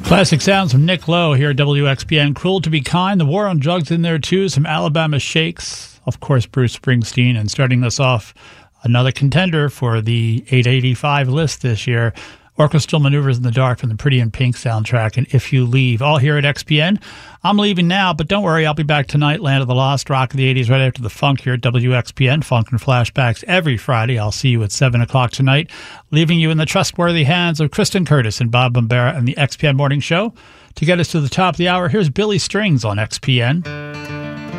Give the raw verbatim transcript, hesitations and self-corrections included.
Classic sounds from Nick Lowe here at W X P N. Cruel to Be Kind, The War on Drugs in there too, some Alabama Shakes, of course Bruce Springsteen, and starting us off, another contender for the eight eighty-five list this year, Orchestral Maneuvers in the Dark from the Pretty in Pink soundtrack, and If You Leave, all here at X P N. I'm leaving now, but don't worry, I'll be back tonight, Land of the Lost, Rock of the eighties, right after the funk here at W X P N, Funk and Flashbacks every Friday. I'll see you at seven o'clock tonight, leaving you in the trustworthy hands of Kristen Curtis and Bob Bombera and the X P N Morning Show. To get us to the top of the hour, here's Billy Strings on X P N.